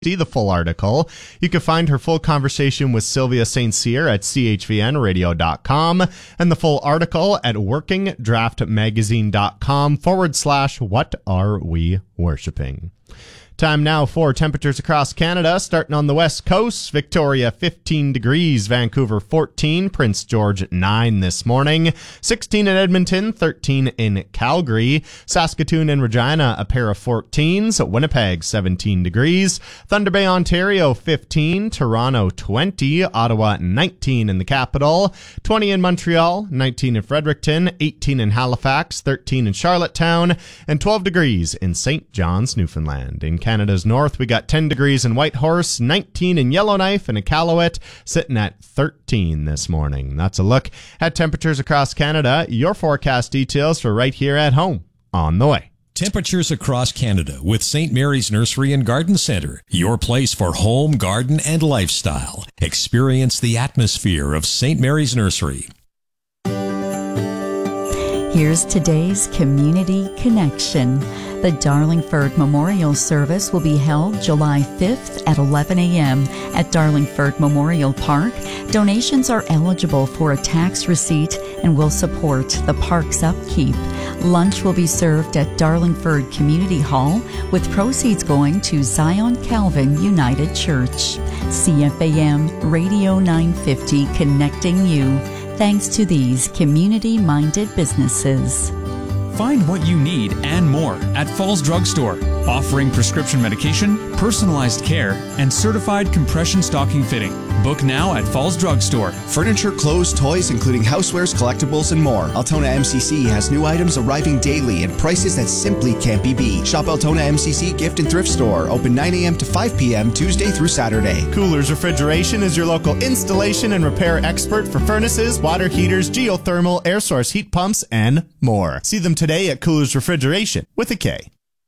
the full article. You can find her full conversation with Sylvia St. Cyr at chvnradio.com and the full article at workingdraftmagazine.com/What Are We Worshipping? Time now for temperatures across Canada, starting on the west coast. Victoria 15 degrees, Vancouver 14, Prince George 9 this morning, 16 in Edmonton, 13 in Calgary, Saskatoon and Regina a pair of 14s, Winnipeg 17 degrees, Thunder Bay, Ontario 15, Toronto 20, Ottawa 19 in the capital, 20 in Montreal, 19 in Fredericton, 18 in Halifax, 13 in Charlottetown, and 12 degrees in St. John's, Newfoundland. In Canada's north, we got 10 degrees in Whitehorse, 19 in Yellowknife, and Iqaluit sitting at 13 this morning. That's a look at temperatures across Canada. Your forecast details for right here at home on the way. Temperatures across Canada with St. Mary's Nursery and Garden Centre, your place for home, garden, and lifestyle. Experience the atmosphere of St. Mary's Nursery. Here's today's Community Connection. The Darlingford Memorial Service will be held July 5th at 11 a.m. at Darlingford Memorial Park. Donations are eligible for a tax receipt and will support the park's upkeep. Lunch will be served at Darlingford Community Hall, with proceeds going to Zion Calvin United Church. CFAM Radio 950, connecting you. Thanks to these community-minded businesses. Find what you need and more at Falls Drug Store, offering prescription medication, personalized care, and certified compression stocking fitting. Book now at Falls Drug Store. Furniture, clothes, toys, including housewares, collectibles, and more. Altona MCC has new items arriving daily and prices that simply can't be beat. Shop Altona MCC Gift and Thrift Store, open 9 a.m. to 5 p.m. Tuesday through Saturday. Coolers Refrigeration is your local installation and repair expert for furnaces, water heaters, geothermal, air source heat pumps, and more. See them today at Coolers Refrigeration with a K.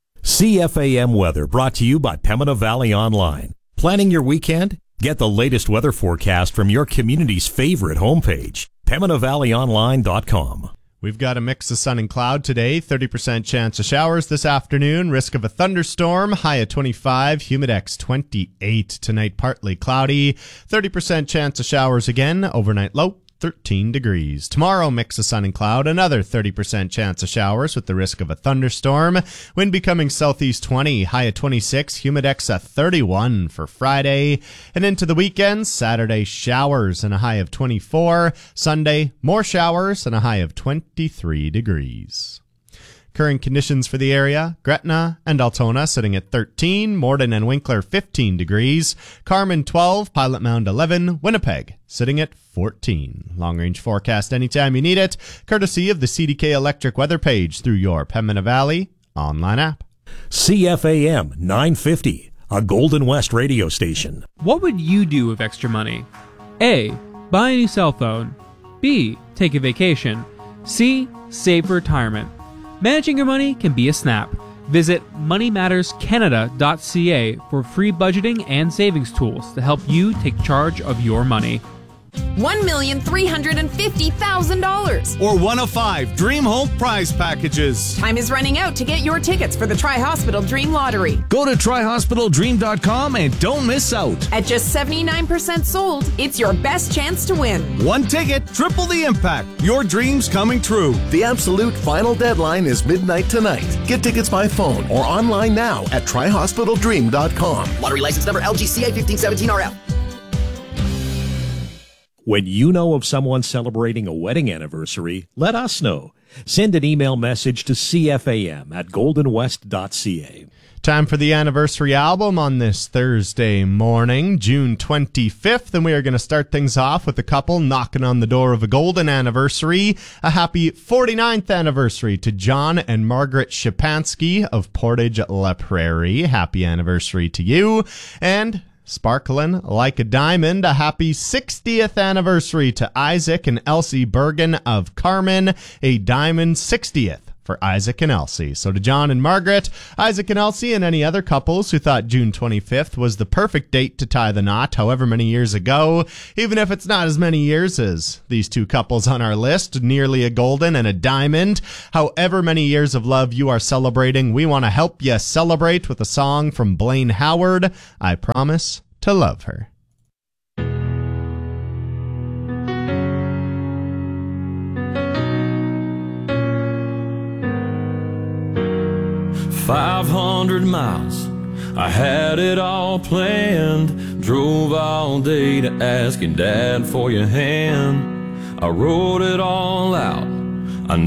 CFAM weather brought to you by Pembina Valley Online. Planning your weekend? Get the latest weather forecast from your community's favorite homepage, PembinaValleyOnline.com. We've got a mix of sun and cloud today, 30% chance of showers this afternoon, risk of a thunderstorm, high at 25, humidex 28. Tonight, partly cloudy, 30% chance of showers again, overnight low 13 degrees. Tomorrow, mix of sun and cloud, another 30% chance of showers with the risk of a thunderstorm. Wind becoming southeast 20, high at 26, humidex at 31 for Friday. And into the weekend, Saturday, showers and a high of 24. Sunday, more showers and a high of 23 degrees. Current conditions for the area, Gretna and Altona sitting at 13, Morden and Winkler 15 degrees, Carman 12, Pilot Mound 11, Winnipeg sitting at 14. Long-range forecast anytime you need it, courtesy of the CDK Electric weather page through your Pembina Valley online app. CFAM 950, a Golden West radio station. What would you do with extra money? A. Buy a new cell phone. B. Take a vacation. C. Save for retirement. Managing your money can be a snap. Visit moneymatterscanada.ca for free budgeting and savings tools to help you take charge of your money. $1,350,000. Or one of 5 Dream Home prize packages. Time is running out to get your tickets for the Tri-Hospital Dream Lottery. Go to tryhospitaldream.com and don't miss out. At just 79% sold, it's your best chance to win. One ticket, triple the impact. Your dreams coming true. The absolute final deadline is midnight tonight. Get tickets by phone or online now at tryhospitaldream.com. Lottery license number LGCA 1517RL. When you know of someone celebrating a wedding anniversary, let us know. Send an email message to cfam@goldenwest.ca. Time for the anniversary album on this Thursday morning, June 25th, and we are going to start things off with a couple knocking on the door of a golden anniversary. A happy 49th anniversary to John and Margaret Shapansky of Portage La Prairie. Happy anniversary to you. And sparkling like a diamond, a happy 60th anniversary to Isaac and Elsie Bergen of Carmen, a diamond 60th for Isaac and Elsie. So to John and Margaret, Isaac and Elsie, and any other couples who thought June 25th was the perfect date to tie the knot however many years ago, even if it's not as many years as these two couples on our list, nearly a golden and a diamond. However many years of love you are celebrating, we want to help you celebrate with a song from Blaine Howard, I Promise to Love Her. $500 miles, I had it all planned. Drove all day to ask your dad for your hand. I wrote it all out